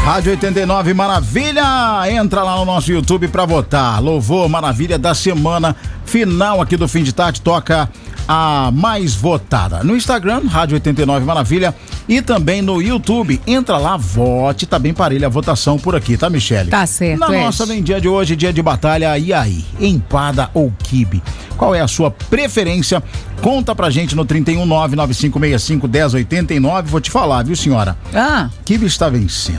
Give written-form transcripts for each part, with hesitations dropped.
Rádio 89 Maravilha, entra lá no nosso YouTube pra votar. Louvor Maravilha da semana, final aqui do Fim de Tarde, toca a mais votada. No Instagram, Rádio 89 Maravilha, e também no YouTube. Entra lá, vote, tá bem parelha a votação por aqui, tá, Michele? Tá certo. Na nossa vendinha de hoje, dia de batalha, e aí? Empada ou quibe? Qual é a sua preferência? Conta pra gente no 31995651089. Vou te falar, viu, senhora? Quibe está vencendo.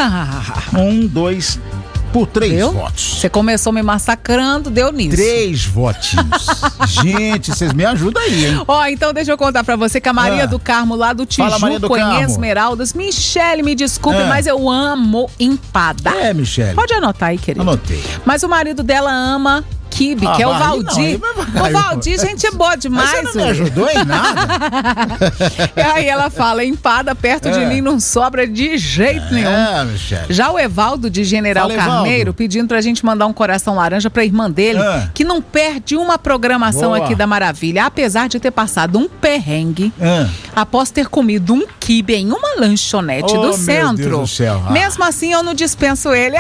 2 por 3 votos. Você começou me massacrando, deu nisso. 3 votinhos. Gente, vocês me ajudam aí, hein? Então deixa eu contar pra você que a Maria do Carmo, lá do Tijuco, em Esmeraldas. Michele, me desculpe, mas eu amo empada. Michele. Pode anotar aí, querido. Anotei. Mas o marido dela ama quibe, que é o Valdir. O Valdir, gente boa demais. Mas você não me ajudou em nada. E aí ela fala, empada perto de mim não sobra de jeito nenhum. Michele. Já o Evaldo de General Carneiro pedindo pra gente mandar um coração laranja pra irmã dele, que não perde uma programação aqui da Maravilha, apesar de ter passado um perrengue após ter comido um quibe em uma lanchonete do centro. Meu Deus do céu. Mesmo assim eu não dispenso ele.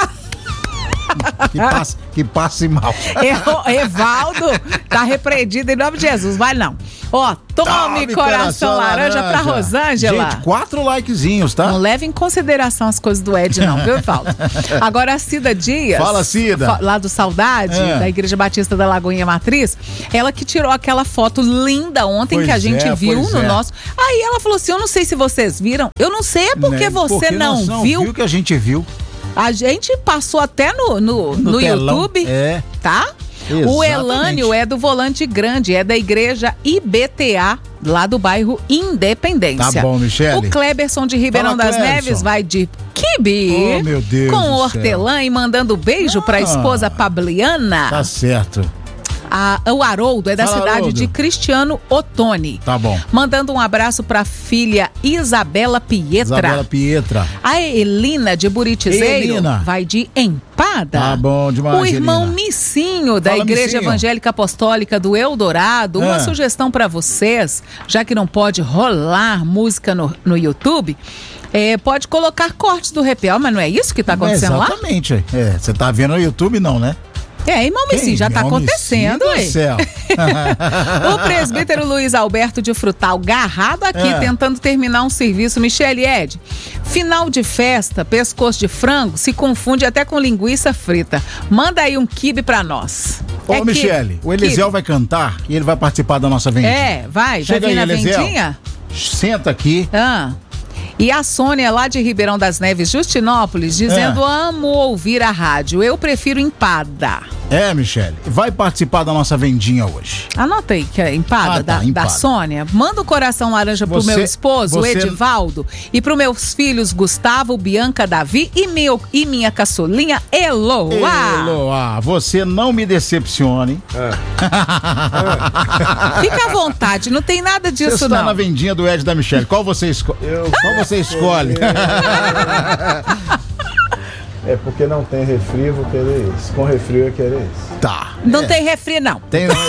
Que passe mal. Evaldo tá repreendido em nome de Jesus, vai não. Tome coração laranja pra Rosângela. Gente, 4 likezinhos, tá? Não leve em consideração as coisas do Ed não, viu, Evaldo? Agora a Cida Dias. Fala, Cida. Lá do Saudade, da Igreja Batista da Lagoinha Matriz, ela que tirou aquela foto linda ontem que a gente viu no nosso. Aí ela falou assim, eu não sei se vocês viram, eu não sei porque você não viu. Viu que a gente viu. A gente passou até no YouTube, tá? Exatamente. O Elânio é do Volante Grande, é da Igreja IBTA, lá do bairro Independência. Tá bom, Michele. O Kleberson de Ribeirão das Neves vai de quibe meu Deus com hortelã e mandando beijo pra esposa Pabliana. Tá certo. O Haroldo é da cidade de Cristiano Ottoni. Tá bom. Mandando um abraço pra filha Isabela Pietra. A Elina de Buritizeiro vai de empada. Tá bom demais, o irmão Missinho da Igreja Evangélica Apostólica do Eldorado. Uma sugestão pra vocês, já que não pode rolar música no YouTube, pode colocar cortes do Repel, mas não é isso que tá acontecendo lá? Exatamente. Você tá vendo no YouTube não, né? Irmão Messi, já tá acontecendo aí. O presbítero Luiz Alberto de Frutal, garrado aqui, tentando terminar um serviço. Michele Ed, final de festa, pescoço de frango se confunde até com linguiça frita. Manda aí um quibe pra nós. Ô, Michele, o Elisiel vai cantar e ele vai participar da nossa vendinha. Vai vir na vendinha? Senta aqui. E a Sônia, lá de Ribeirão das Neves, Justinópolis, dizendo, amo ouvir a rádio, eu prefiro empada. Michele, vai participar da nossa vendinha hoje. Anota aí que é empada, da Sônia. Manda o coração laranja pro meu esposo, Edivaldo, e pro meus filhos, Gustavo, Bianca, Davi e minha caçulinha, Eloá. Você não me decepcione. Fica à vontade, não tem nada disso você não. Você está na vendinha do Ed da Michele. Qual você escolhe? Qual você escolhe? Porque não tem refri, vou querer esse. Com refri, eu querer esse. Tá. Não tem refri, não. Tem então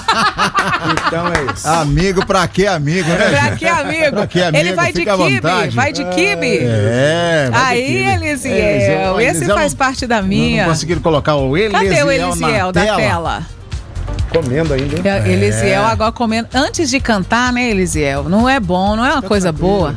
é isso. Amigo, pra que amigo, né? Pra que amigo? Ele vai de quibe. Vai de quibe. Aí, Elisiel. Esse faz parte da minha. Não conseguiram colocar o Elisiel. Cadê o Elisiel da tela? Comendo ainda, hein? Elisiel agora comendo. Antes de cantar, né, Elisiel? Não é bom, não é uma coisa boa.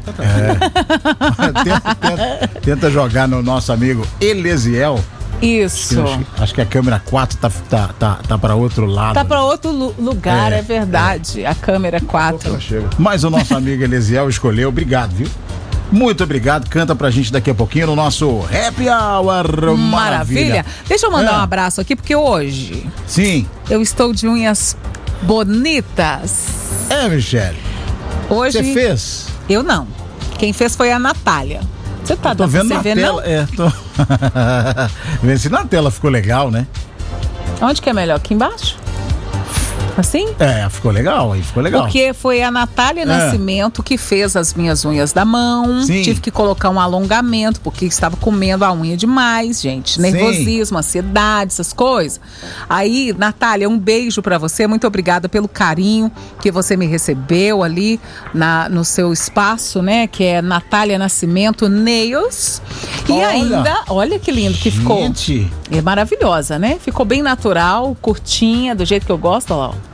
Tenta jogar no nosso amigo Elisiel. Isso. Acho que a câmera 4 tá para outro lado. Tá para outro lugar, é verdade. A câmera 4. Mas o nosso amigo Elisiel escolheu. Obrigado, viu? Muito obrigado, canta pra gente daqui a pouquinho no nosso Happy Hour Maravilha. Deixa eu mandar um abraço aqui, porque hoje eu estou de unhas bonitas. Michele. Hoje você fez? Eu não. Quem fez foi a Natália. Você tá tô vendo na tela. Não? Vendo se na tela ficou legal, né? Onde que é melhor? Aqui embaixo? Assim? Ficou legal, aí ficou legal. Porque foi a Natália Nascimento que fez as minhas unhas da mão. Tive que colocar um alongamento, porque estava comendo a unha demais, gente. Nervosismo, ansiedade, essas coisas. Aí, Natália, um beijo pra você. Muito obrigada pelo carinho que você me recebeu ali no seu espaço, né? Que é Natália Nascimento Nails. E ainda, olha que lindo que ficou. Gente. É maravilhosa, né? Ficou bem natural, curtinha, do jeito que eu gosto, olha lá, ó.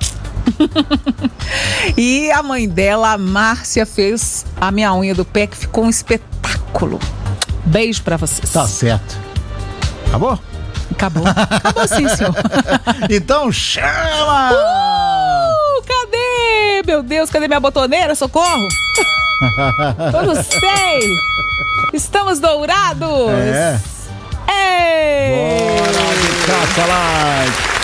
E a mãe dela, a Márcia, fez a minha unha do pé, que ficou um espetáculo. Beijo pra vocês. Tá certo. Acabou? Acabou. Acabou sim, senhor. Então chama! Cadê? Meu Deus, cadê minha botoneira? Socorro! Eu não sei! Estamos dourados! É. Ei! Bora de Caça Light!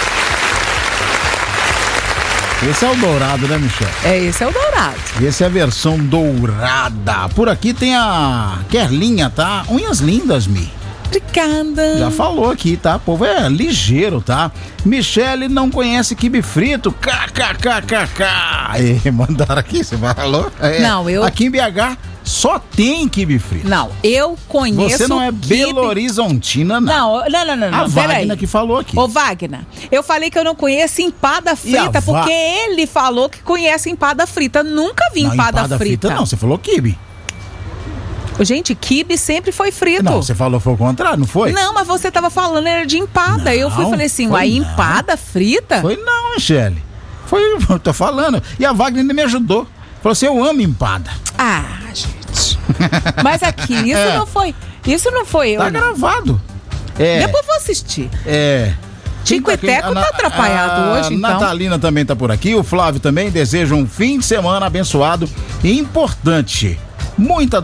Esse é o dourado, né, Michel? Esse é o dourado. Esse é a versão dourada. Por aqui tem a Kerlinha, tá? Unhas lindas, Mi. Obrigada. Já falou aqui, tá? O povo é ligeiro, tá? Michele não conhece quibe frito. KKKKK. Mandaram aqui, você falou? Não, eu... Aqui em BH só tem quibe frito. Não, eu conheço. Você não é Belo Horizontina, não. Não. A Wagner que falou aqui. Ô, Wagner, eu falei que eu não conheço empada frita, porque ele falou que conhece empada frita. Nunca vi empada frita. Não, você falou quibe. Gente, quibe sempre foi frito. Não, você falou foi o contrário, não foi? Não, mas você tava falando era de empada. Não, eu falei assim, uai, empada frita? Foi não, Michele. Foi, eu tô falando. E a Wagner ainda me ajudou. Falou assim, eu amo empada. Ah, gente. Mas aqui, isso não foi eu. Tá gravado. É. Depois vou assistir. É. Tico e Teco tá atrapalhado hoje, então. Natalina também tá por aqui, o Flávio também deseja um fim de semana abençoado e importante. Muita